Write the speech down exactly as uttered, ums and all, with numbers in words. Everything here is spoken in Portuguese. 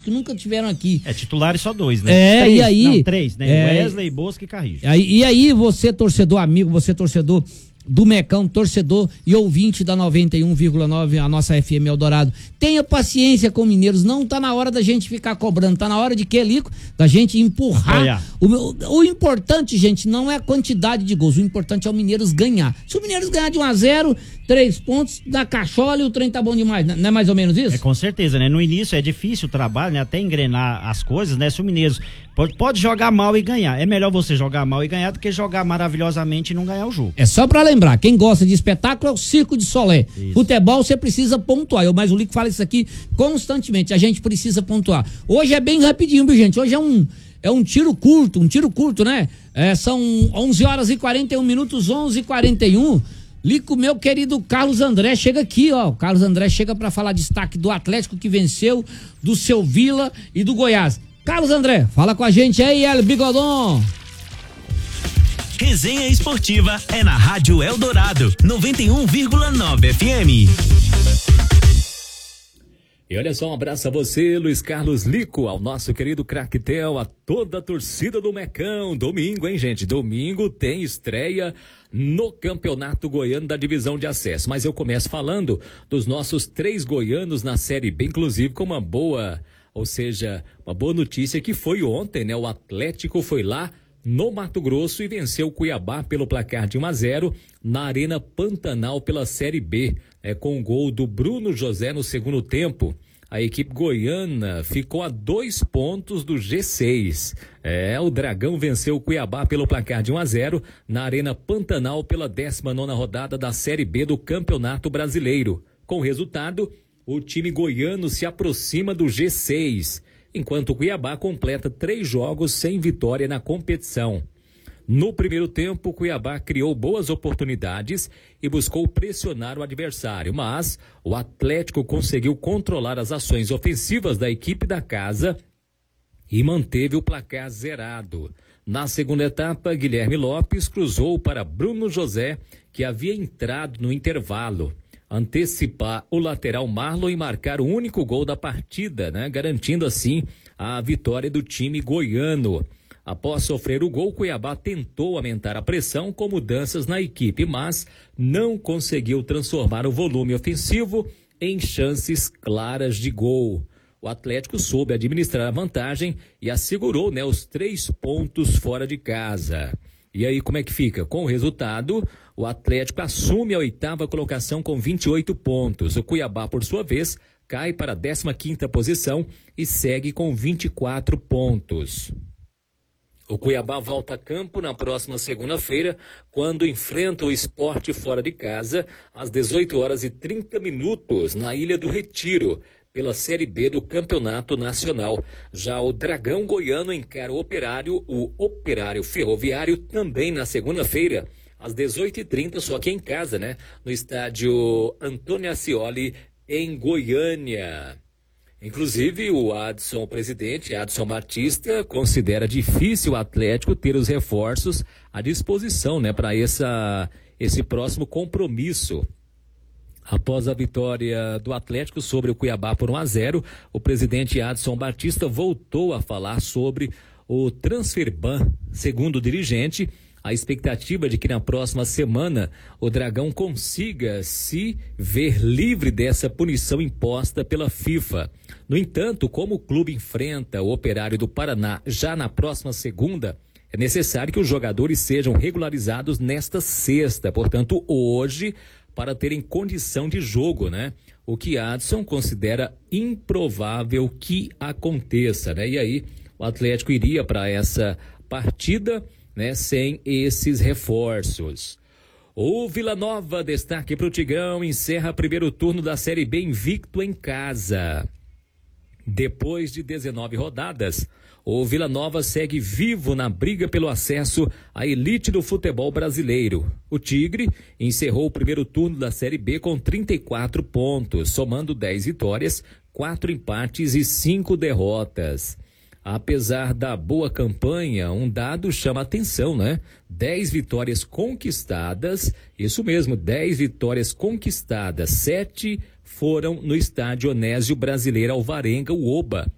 que nunca tiveram aqui. É, titulares só dois, né? É, três, e aí... Não, três, né? É, Wesley, Bosco e Carrijo. E aí, você, torcedor amigo, você, torcedor do Mecão, torcedor e ouvinte da noventa e um vírgula nove, a nossa F M Eldorado, tenha paciência com Mineiros, não tá na hora da gente ficar cobrando, tá na hora de que, Lico? Da gente empurrar. O, o, o importante, gente, não é a quantidade de gols, o importante é o Mineiros ganhar. Se o Mineiros ganhar de um a zero, três pontos, dá cachola e o trem tá bom demais, não é mais ou menos isso? É, com certeza, né? No início é difícil o trabalho, né? Até engrenar as coisas, né? Se o Mineiros pode, pode jogar mal e ganhar, é melhor você jogar mal e ganhar do que jogar maravilhosamente e não ganhar o jogo. É só pra lembrar, quem gosta de espetáculo é o Circo de Solé. Isso. Futebol você precisa pontuar, eu, mas o Lico fala isso aqui constantemente, a gente precisa pontuar. Hoje é bem rapidinho, viu, gente? Hoje é um, é um tiro curto, um tiro curto, né? É, são onze horas e quarenta e um minutos, onze e quarenta e um. Lico, meu querido Carlos André chega aqui, ó. O Carlos André chega pra falar destaque do Atlético que venceu, do seu Vila e do Goiás. Carlos André, fala com a gente aí, El Bigodon. Resenha Esportiva é na Rádio Eldorado, noventa e um vírgula nove F M. E olha só, um abraço a você, Luiz Carlos Lico, ao nosso querido Craquetel, a toda a torcida do Mecão. Domingo, hein, gente? Domingo tem estreia no Campeonato Goiano da Divisão de Acesso. Mas eu começo falando dos nossos três goianos na Série B, inclusive com uma boa, ou seja, uma boa notícia que foi ontem, né? O Atlético foi lá no Mato Grosso e venceu o Cuiabá pelo placar de um a zero na Arena Pantanal pela Série B, é, com o gol do Bruno José no segundo tempo. A equipe goiana ficou a dois pontos do G seis. É, o Dragão venceu o Cuiabá pelo placar de um a zero na Arena Pantanal pela décima nona rodada da Série B do Campeonato Brasileiro. Com o resultado, o time goiano se aproxima do G seis, enquanto o Cuiabá completa três jogos sem vitória na competição. No primeiro tempo, o Cuiabá criou boas oportunidades e buscou pressionar o adversário, mas o Atlético conseguiu controlar as ações ofensivas da equipe da casa e manteve o placar zerado. Na segunda etapa, Guilherme Lopes cruzou para Bruno José, que havia entrado no intervalo, antecipar o lateral Marlon e marcar o único gol da partida, né? Garantindo assim a vitória do time goiano. Após sofrer o gol, Cuiabá tentou aumentar a pressão com mudanças na equipe, mas não conseguiu transformar o volume ofensivo em chances claras de gol. O Atlético soube administrar a vantagem e assegurou, né, os três pontos fora de casa. E aí, como é que fica? Com o resultado, o Atlético assume a oitava colocação com vinte e oito pontos. O Cuiabá, por sua vez, cai para a décima quinta posição e segue com vinte e quatro pontos. O Cuiabá volta a campo na próxima segunda-feira, quando enfrenta o Sport fora de casa, às dezoito horas e trinta minutos, na Ilha do Retiro, pela Série B do Campeonato Nacional. Já o Dragão Goiano encara o Operário, o Operário Ferroviário, também na segunda-feira, às dezoito e trinta, só que em casa, né? No estádio Antônio Ascioli, em Goiânia. Inclusive, o Adson, o presidente, Adson Batista, considera difícil o Atlético ter os reforços à disposição, né, para essa esse próximo compromisso. Após a vitória do Atlético sobre o Cuiabá por um a zero, o presidente Adson Batista voltou a falar sobre o Transferban. Segundo o dirigente, a expectativa de que na próxima semana o Dragão consiga se ver livre dessa punição imposta pela FIFA. No entanto, como o clube enfrenta o Operário do Paraná já na próxima segunda, é necessário que os jogadores sejam regularizados nesta sexta, portanto hoje, para terem condição de jogo, né? O que Adson considera improvável que aconteça, né? E aí o Atlético iria para essa partida, né, sem esses reforços. O Vila Nova, destaque para o Tigrão, encerra primeiro turno da Série B invicto em casa. Depois de dezenove rodadas, o Vila Nova segue vivo na briga pelo acesso à elite do futebol brasileiro. O Tigre encerrou o primeiro turno da Série B com trinta e quatro pontos, somando dez vitórias, quatro empates e cinco derrotas. Apesar da boa campanha, um dado chama a atenção, né? dez vitórias conquistadas, isso mesmo, dez vitórias conquistadas, sete foram no estádio Onésio Brasileiro Alvarenga, o Oba.